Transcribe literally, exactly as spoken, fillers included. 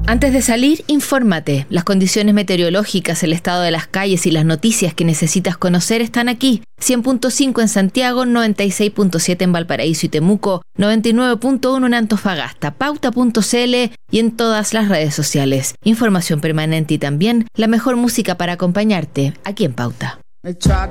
Antes de salir, infórmate. Las condiciones meteorológicas, el estado de las calles y las noticias que necesitas conocer están aquí. cien punto cinco en Santiago, noventa y seis punto siete en Valparaíso y Temuco, noventa y nueve punto uno en Antofagasta, pauta punto c l y en todas las redes sociales. Información permanente y también la mejor música para acompañarte aquí en Pauta.